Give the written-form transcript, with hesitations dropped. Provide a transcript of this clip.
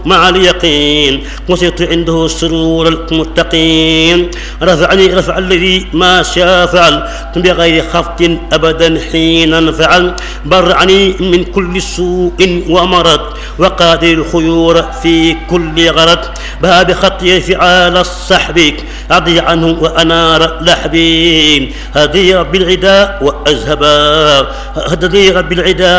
مع اليقين وصرت عنده سرور المتقين. رفعني رفع الذي ما شاء فعل بغير خفض أبدا حين فعل. برعني من كل سوء ومرض وقادر الخيور في كل غرض. باب خطي فعال السحب أعطي عنه وأنار لحبي. هدي رب العدا وأذهبا هدي رب العدا